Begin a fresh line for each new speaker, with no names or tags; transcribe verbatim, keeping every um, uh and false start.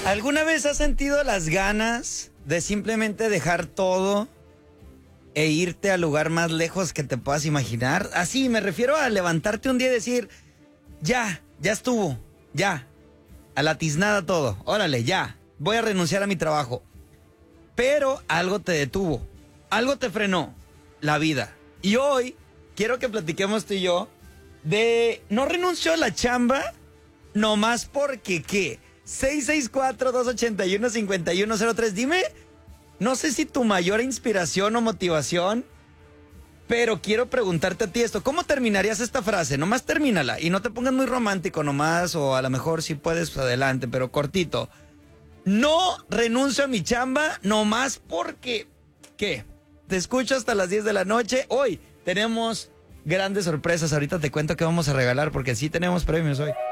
¿Alguna vez has sentido las ganas de simplemente dejar todo e irte al lugar más lejos que te puedas imaginar? Así, me refiero a levantarte un día y decir, ya, ya estuvo, ya, a la tiznada todo, órale, ya, voy a renunciar a mi trabajo. Pero algo te detuvo, algo te frenó, la vida. Y hoy quiero que platiquemos tú y yo de no renuncio a la chamba nomás porque qué. seis seis cuatro, dos ocho uno, cinco uno cero tres. Dime, no sé si tu mayor inspiración o motivación, pero quiero preguntarte a ti esto. ¿Cómo terminarías esta frase? Nomás termínala y no te pongas muy romántico nomás, o a lo mejor si puedes, pues adelante, pero cortito. No renuncio a mi chamba nomás porque, ¿qué? Te escucho hasta las diez de la noche. Hoy tenemos grandes sorpresas. Ahorita te cuento qué vamos a regalar porque sí tenemos premios hoy.